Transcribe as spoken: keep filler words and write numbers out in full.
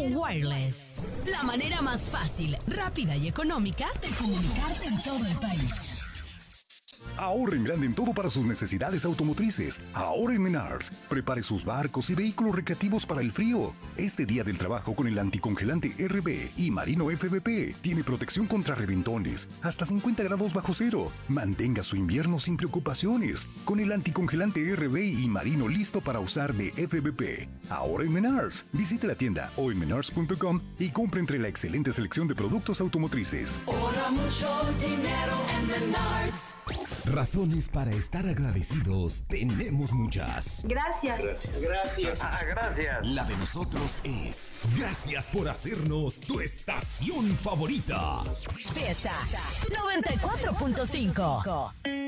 Wireless. La manera más fácil, rápida y económica de comunicarte en todo el país. Ahorre en grande en todo para sus necesidades automotrices. Ahora en Menards. Prepare sus barcos y vehículos recreativos para el frío. Este día del trabajo con el anticongelante R B y Marino F V P tiene protección contra reventones, hasta cincuenta grados bajo cero. Mantenga su invierno sin preocupaciones con el anticongelante R B y Marino listo para usar de F V P. Ahora en Menards. Visite la tienda o en menards punto com y compre entre la excelente selección de productos automotrices. Ahorra mucho dinero en Menards. Razones para estar agradecidos tenemos muchas. Gracias. Gracias. Gracias. Ah, gracias. La de nosotros es gracias por hacernos tu estación favorita. Fiesta noventa y cuatro punto cinco.